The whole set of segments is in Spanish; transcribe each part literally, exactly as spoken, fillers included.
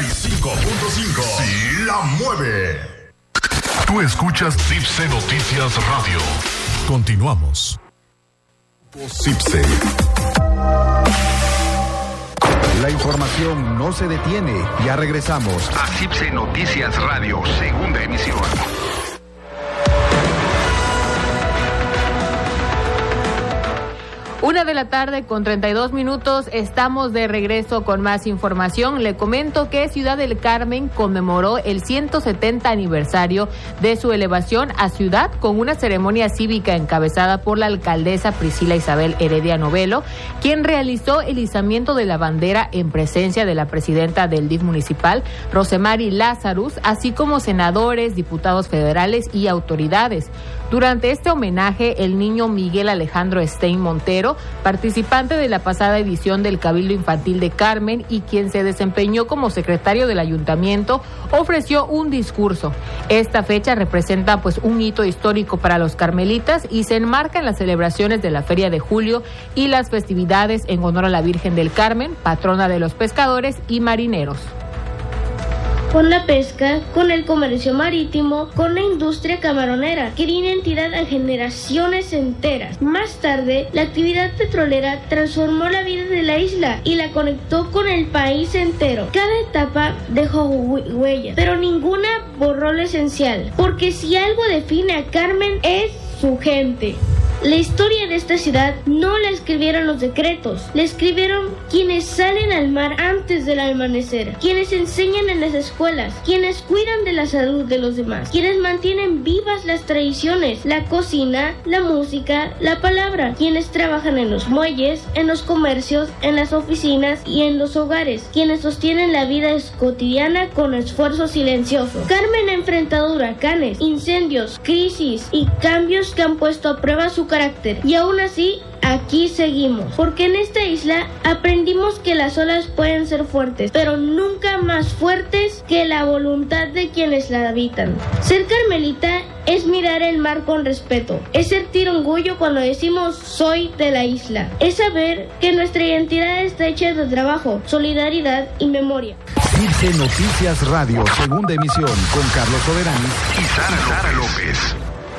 y cinco punto cinco. Sí la mueve. Tú escuchas Cipse Noticias Radio. Continuamos. Cipse. La información no se detiene. Ya regresamos a Cipse Noticias Radio, segunda emisión. Una de la tarde con treinta y dos minutos, estamos de regreso con más información. Le comento que Ciudad del Carmen conmemoró el ciento setenta aniversario de su elevación a ciudad con una ceremonia cívica encabezada por la alcaldesa Priscila Isabel Heredia Novelo, quien realizó el izamiento de la bandera en presencia de la presidenta del D I F municipal, Rosemary Lazarus, así como senadores, diputados federales y autoridades. Durante este homenaje, el niño Miguel Alejandro Stein Montero, participante de la pasada edición del Cabildo Infantil de Carmen y quien se desempeñó como secretario del ayuntamiento, ofreció un discurso. Esta fecha representa pues un hito histórico para los carmelitas y se enmarca en las celebraciones de la Feria de Julio y las festividades en honor a la Virgen del Carmen, patrona de los pescadores y marineros. Con la pesca, con el comercio marítimo, con la industria camaronera, que dio identidad a generaciones enteras. Más tarde, la actividad petrolera transformó la vida de la isla y la conectó con el país entero. Cada etapa dejó huella, pero ninguna borró lo esencial, porque si algo define a Carmen es su gente. La historia de esta ciudad no la escribieron los decretos, la escribieron quienes salen al mar antes del amanecer, quienes enseñan en las escuelas, quienes cuidan de la salud de los demás, quienes mantienen vivas las tradiciones, la cocina, la música, la palabra, quienes trabajan en los muelles, en los comercios, en las oficinas y en los hogares, quienes sostienen la vida cotidiana con esfuerzo silencioso. Carmen ha enfrentado huracanes, incendios, crisis y cambios que han puesto a prueba su carácter, y aún así aquí seguimos, porque en esta isla aprendimos que las olas pueden ser fuertes, pero nunca más fuertes que la voluntad de quienes la habitan. Ser carmelita es mirar el mar con respeto, es sentir orgullo cuando decimos soy de la isla, es saber que nuestra identidad está hecha de trabajo, solidaridad y memoria. Cipse Noticias Radio, segunda emisión, con Carlos Soberani y Sara, Sara López.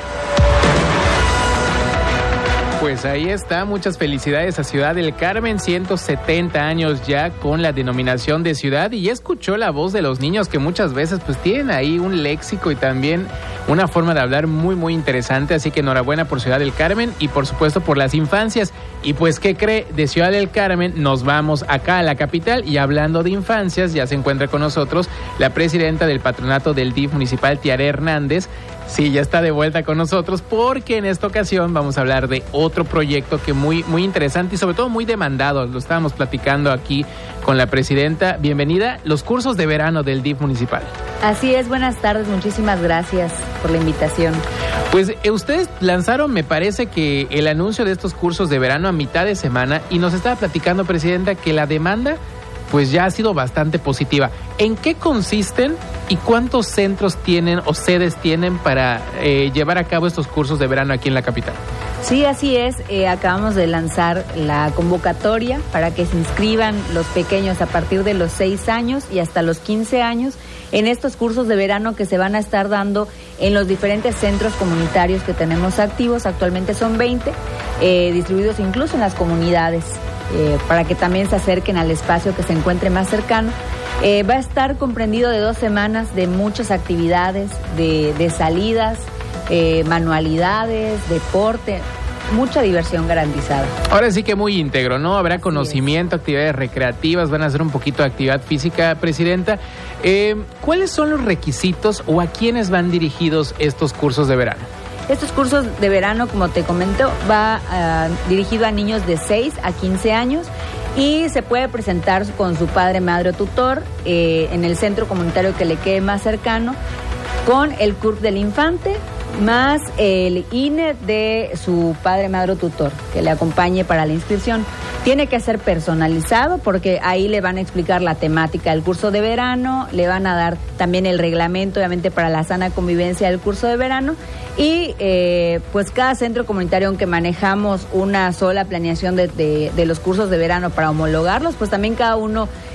Pues ahí está, muchas felicidades a Ciudad del Carmen, ciento setenta años ya con la denominación de ciudad, y ya escuchó la voz de los niños que muchas veces pues tienen ahí un léxico y también una forma de hablar muy muy interesante, así que enhorabuena por Ciudad del Carmen y por supuesto por las infancias. Y pues, ¿qué cree? De Ciudad del Carmen nos vamos acá a la capital, y hablando de infancias ya se encuentra con nosotros la presidenta del patronato del D I F municipal, Tiare Hernández. Sí, ya está de vuelta con nosotros porque en esta ocasión vamos a hablar de otro proyecto que muy, muy interesante y sobre todo muy demandado. Lo estábamos platicando aquí con la presidenta. Bienvenida, los cursos de verano del D I F municipal. Así es, buenas tardes, muchísimas gracias por la invitación. Pues eh, ustedes lanzaron, me parece que el anuncio de estos cursos de verano a mitad de semana, y nos estaba platicando, presidenta, que la demanda pues ya ha sido bastante positiva. ¿En qué consisten y cuántos centros tienen o sedes tienen para eh, llevar a cabo estos cursos de verano aquí en la capital? Sí, así es. Eh, acabamos de lanzar la convocatoria para que se inscriban los pequeños a partir de los seis años y hasta los quince años en estos cursos de verano que se van a estar dando en los diferentes centros comunitarios que tenemos activos. Actualmente son veinte, eh, distribuidos incluso en las comunidades. Eh, para que también se acerquen al espacio que se encuentre más cercano. Eh, va a estar comprendido de dos semanas de muchas actividades, de, de salidas, eh, manualidades, deporte, mucha diversión garantizada. Ahora sí que muy íntegro, ¿no? Habrá Así conocimiento, es. actividades recreativas, van a hacer un poquito de actividad física, presidenta. Eh, ¿Cuáles son los requisitos o a quiénes van dirigidos estos cursos de verano? Estos cursos de verano, como te comento, va uh, dirigido a niños de seis a quince años y se puede presentar con su padre, madre o tutor eh, en el centro comunitario que le quede más cercano, con el C U R P del infante, más el I N E de su padre, madre o tutor, que le acompañe para la inscripción. Tiene que ser personalizado porque ahí le van a explicar la temática del curso de verano, le van a dar también el reglamento, obviamente, para la sana convivencia del curso de verano. Y eh, pues cada centro comunitario, aunque manejamos una sola planeación de, de, de los cursos de verano para homologarlos, pues también cada uno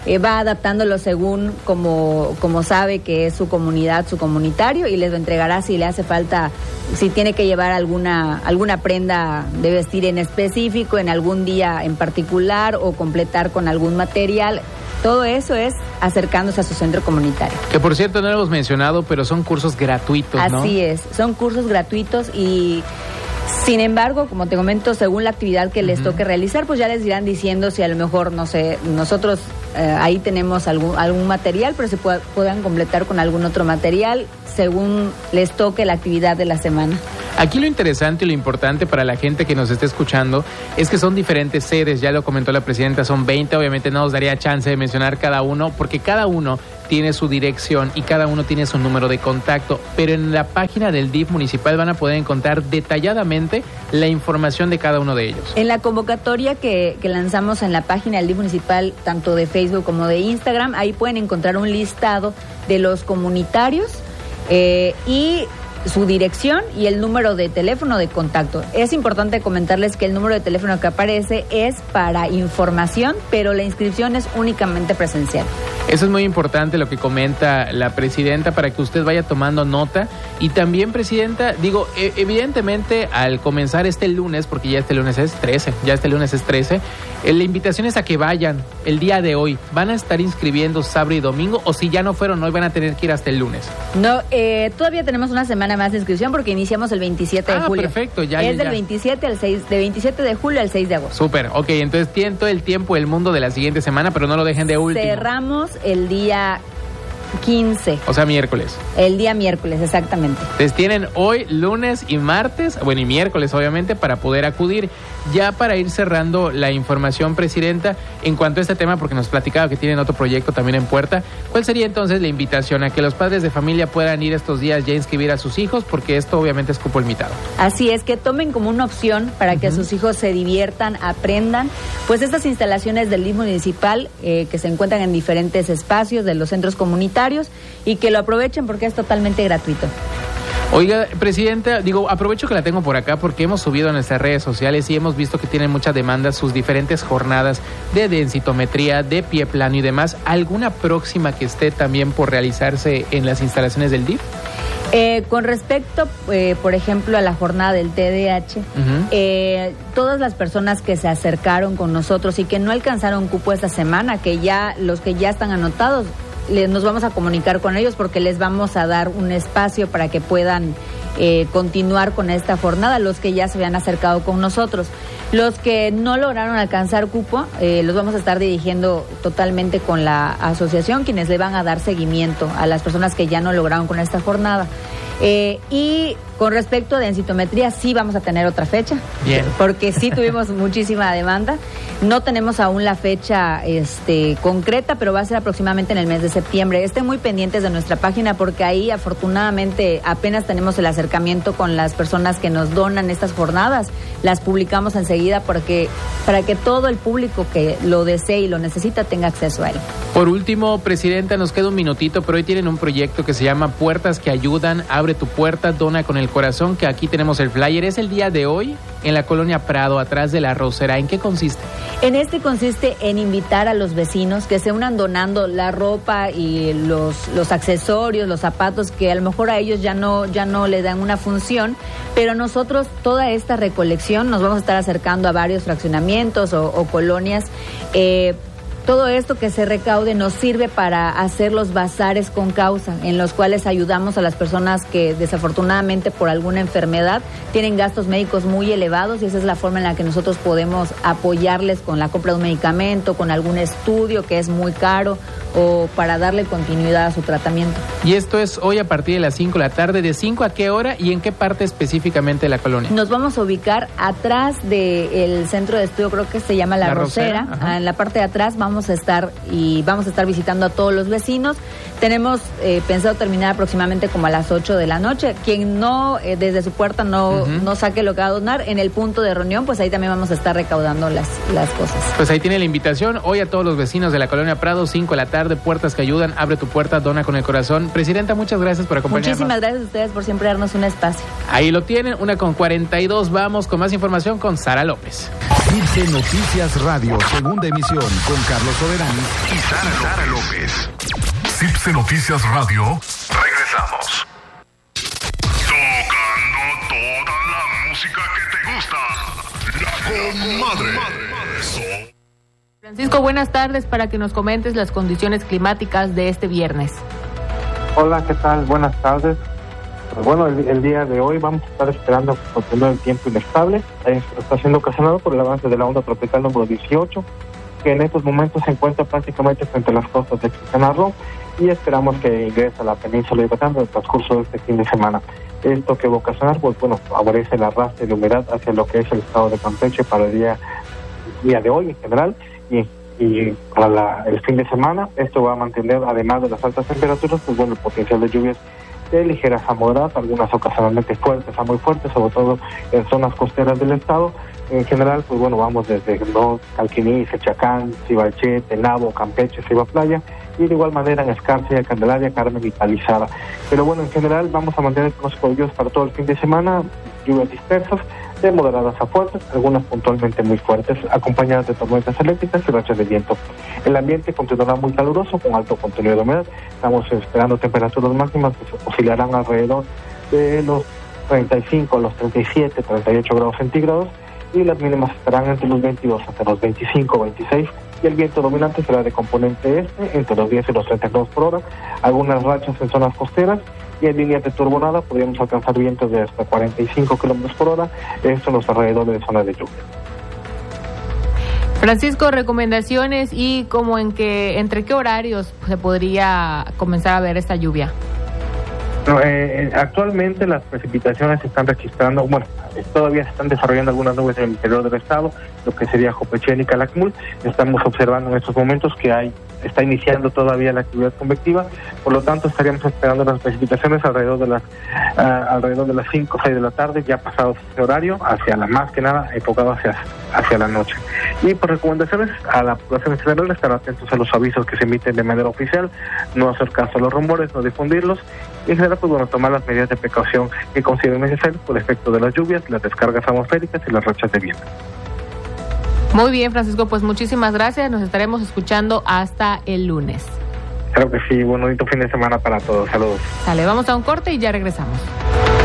eh, va adaptándolo según como, como sabe que es su comunidad, su comunitario, y les lo entregará si le hace falta, si tiene que llevar alguna, alguna prenda de vestir en específico, en algún día en particular, o completar con algún material. Todo eso es acercándose a su centro comunitario. Que por cierto no lo hemos mencionado, pero son cursos gratuitos, ¿no? Así es, son cursos gratuitos y sin embargo, como te comento, según la actividad que les uh-huh. toque realizar, pues ya les irán diciendo si a lo mejor, no sé, nosotros eh, ahí tenemos algún, algún material, pero se pueda, puedan completar con algún otro material según les toque la actividad de la semana. Aquí lo interesante y lo importante para la gente que nos esté escuchando es que son diferentes sedes, ya lo comentó la presidenta, son veinte, obviamente no nos daría chance de mencionar cada uno, porque cada uno tiene su dirección y cada uno tiene su número de contacto, pero en la página del D I F municipal van a poder encontrar detalladamente la información de cada uno de ellos. En la convocatoria que, que lanzamos en la página del D I F municipal, tanto de Facebook como de Instagram, ahí pueden encontrar un listado de los comunitarios eh, y su dirección y el número de teléfono de contacto. Es importante comentarles que el número de teléfono que aparece es para información, pero la inscripción es únicamente presencial. Eso es muy importante lo que comenta la presidenta para que usted vaya tomando nota. Y también, presidenta, digo, evidentemente al comenzar este lunes, porque ya este lunes es trece, ya este lunes es trece, eh, la invitación es a que vayan el día de hoy. ¿Van a estar inscribiendo sábado y domingo o si ya no fueron hoy van a tener que ir hasta el lunes? No, eh, todavía tenemos una semana más de inscripción porque iniciamos el veintisiete de ah, julio. Perfecto, ya. Es ya, del veintisiete al seis, de veintisiete de julio al seis de agosto. Súper, ok, entonces tienen todo el tiempo del mundo de la siguiente semana, pero no lo dejen de último. Cerramos el día quince. O sea, miércoles. El día miércoles, exactamente. Entonces tienen hoy, lunes y martes, bueno, y miércoles obviamente, para poder acudir. Ya para ir cerrando la información, presidenta, en cuanto a este tema, porque nos platicaba que tienen otro proyecto también en puerta, ¿cuál sería entonces la invitación a que los padres de familia puedan ir estos días ya a inscribir a sus hijos? Porque esto obviamente es cupo limitado. Así es, que tomen como una opción para que uh-huh. sus hijos se diviertan, aprendan, pues estas instalaciones del D I F municipal eh, que se encuentran en diferentes espacios de los centros comunitarios y que lo aprovechen porque es totalmente gratuito. Oiga, presidenta, digo, aprovecho que la tengo por acá porque hemos subido a nuestras redes sociales y hemos visto que tienen mucha demanda sus diferentes jornadas de densitometría, de pie plano y demás. ¿Alguna próxima que esté también por realizarse en las instalaciones del D I F? Eh, con respecto, eh, por ejemplo, a la jornada del T D A H, uh-huh. eh, todas las personas que se acercaron con nosotros y que no alcanzaron cupo esta semana, que ya los que ya están anotados, les, nos vamos a comunicar con ellos porque les vamos a dar un espacio para que puedan eh, continuar con esta jornada, los que ya se habían acercado con nosotros. Los que no lograron alcanzar cupo, eh, los vamos a estar dirigiendo totalmente con la asociación, quienes le van a dar seguimiento a las personas que ya no lograron con esta jornada. Eh, y con respecto a densitometría, sí vamos a tener otra fecha. Bien. Porque sí tuvimos muchísima demanda. No tenemos aún la fecha este, concreta, pero va a ser aproximadamente en el mes de septiembre. Estén muy pendientes de nuestra página porque ahí afortunadamente apenas tenemos el acercamiento con las personas que nos donan estas jornadas. Las publicamos enseguida porque, para que todo el público que lo desee y lo necesita tenga acceso a él. Por último, presidenta, nos queda un minutito, pero hoy tienen un proyecto que se llama Puertas que Ayudan, Abre tu Puerta, Dona con el Corazón, que aquí tenemos el flyer. Es el día de hoy en la colonia Prado, atrás de la Rosera. ¿En qué consiste? En este consiste en invitar a los vecinos que se unan donando la ropa y los, los accesorios, los zapatos que a lo mejor a ellos ya no, ya no le dan una función, pero nosotros toda esta recolección nos vamos a estar acercando a varios fraccionamientos o, o colonias. Eh, Todo esto que se recaude nos sirve para hacer los bazares con causa, en los cuales ayudamos a las personas que desafortunadamente por alguna enfermedad tienen gastos médicos muy elevados, y esa es la forma en la que nosotros podemos apoyarles con la compra de un medicamento, con algún estudio que es muy caro, o para darle continuidad a su tratamiento. Y esto es hoy a partir de las cinco de la tarde. ¿De cinco a qué hora y en qué parte específicamente de la colonia? Nos vamos a ubicar atrás del centro de estudio, creo que se llama La, la Rosera. Rosera en la parte de atrás vamos a estar y vamos a estar visitando a todos los vecinos. Tenemos eh, pensado terminar aproximadamente como a las ocho de la noche. Quien no, eh, desde su puerta no, uh-huh. no saque lo que va a donar, en el punto de reunión, pues ahí también vamos a estar recaudando las, las cosas. Pues ahí tiene la invitación. Hoy a todos los vecinos de la Colonia Prado, cinco de la tarde, puertas que ayudan, abre tu puerta, dona con el corazón. Presidenta, muchas gracias por acompañarnos. Muchísimas gracias a ustedes por siempre darnos un espacio. Ahí lo tienen, una con cuarenta y dos. Vamos con más información con Sara López. Cipse Noticias Radio, segunda emisión, con Carlos Soberani y Sara, Sara López. Cipse Noticias Radio. Regresamos. Tocando toda la música que te gusta. La comadre. Francisco, buenas tardes, para que nos comentes las condiciones climáticas de este viernes. Hola, ¿qué tal? Buenas tardes. Pues bueno, el, el día de hoy vamos a estar esperando que continúe el tiempo inestable. Esto está siendo ocasionado por el avance de la onda tropical número dieciocho, que en estos momentos se encuentra prácticamente frente a las costas de Quintana Roo, y esperamos que ingrese a la península de Yucatán en el transcurso de este fin de semana. Esto que va a ocasionar, pues bueno, favorece el arrastre de humedad hacia lo que es el estado de Campeche para el día, día de hoy en general, y, y para la, el fin de semana. Esto va a mantener, además de las altas temperaturas, pues bueno, el potencial de lluvias de ligeras a moderadas, algunas ocasionalmente fuertes a muy fuertes, sobre todo en zonas costeras del estado. En general, pues bueno, vamos desde ¿no? Calquiní, Sechacán, Cibalché, Tenabo, Campeche, Ciba Playa, y de igual manera en Escarcia, Candelaria, Carmen y Palizada. Pero bueno, en general vamos a mantener pronóstico de lluvias para todo el fin de semana, lluvias dispersas, de moderadas a fuertes, algunas puntualmente muy fuertes, acompañadas de tormentas eléctricas y rachas de viento. El ambiente continuará muy caluroso, con alto contenido de humedad. Estamos esperando temperaturas máximas que oscilarán alrededor de los treinta y cinco a los treinta y siete, treinta y ocho grados centígrados, y las mínimas estarán entre los veintidós hasta los veinticinco, veintiséis, y el viento dominante será de componente este, entre los diez y los treinta kilómetros por hora, algunas rachas en zonas costeras, y en líneas de turbonada podríamos alcanzar vientos de hasta cuarenta y cinco kilómetros por hora, esto en los alrededores de zonas de lluvia. Francisco, recomendaciones y como en que, entre qué horarios se podría comenzar a ver esta lluvia. No, eh, actualmente las precipitaciones se están registrando, bueno, todavía se están desarrollando algunas nubes en el interior del estado, lo que sería Jopechén y Calakmul. Estamos observando en estos momentos que hay está iniciando todavía la actividad convectiva, por lo tanto estaríamos esperando las precipitaciones alrededor de las uh, alrededor de las cinco o seis de la tarde, ya pasado ese horario, hacia la más que nada enfocado hacia, hacia la noche. Y por recomendaciones a la población en general, estar atentos a los avisos que se emiten de manera oficial, no hacer caso a los rumores, no difundirlos, y en general, pues bueno, tomar las medidas de precaución que consideren necesarias por efecto de las lluvias, las descargas atmosféricas y las rachas de viento. Muy bien, Francisco, pues muchísimas gracias. Nos estaremos escuchando hasta el lunes. Claro que sí, bonito fin de semana para todos. Saludos. Dale, vamos a un corte y ya regresamos.